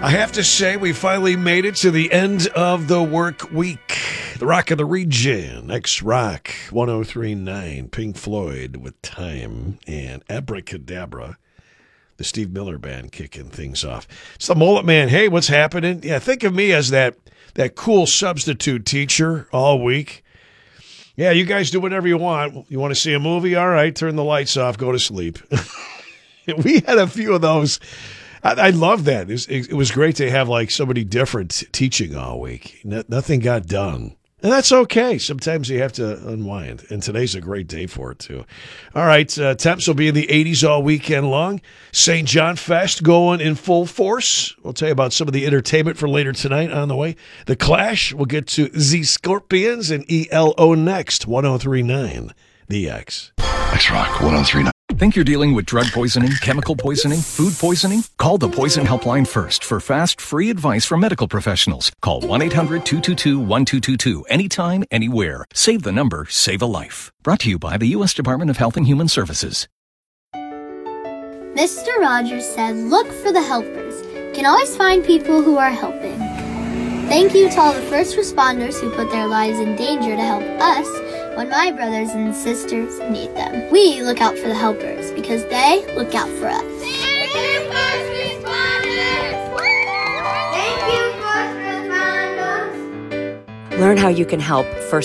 I have to say, we finally made it to the end of the work week. The Rock of the Region, X-Rock, 103.9, Pink Floyd with Time, and Abracadabra, the Steve Miller Band kicking things off. It's the Mullet Man. Hey, what's happening? Yeah, think of me as that cool substitute teacher all week. Yeah, you guys do whatever you want. You want to see a movie? All right, turn the lights off, go to sleep. We had a few of those. I love that. It was great to have like somebody different teaching all week. Nothing got done. And that's okay. Sometimes you have to unwind. And today's a great day for it, too. All right, temps will be in the 80s all weekend long. St. John Fest going in full force. We'll tell you about some of the entertainment for later tonight on the way. The Clash, we'll get to Z Scorpions and ELO next. 103.9, The X. X-Rock 103.9. Think you're dealing with drug poisoning, chemical poisoning, food poisoning? Call the Poison Helpline first for fast, free advice from medical professionals. Call 1-800-222-1222 anytime, anywhere. Save the number, save a life. Brought to you by the U.S. Department of Health and Human Services. Mr. Rogers said, look for the helpers. You can always find people who are helping. Thank you to all the first responders who put their lives in danger to help us when my brothers and sisters need them. We look out for the helpers because they look out for us. Thank you, first responders! Thank you, first responders! Learn how you can help first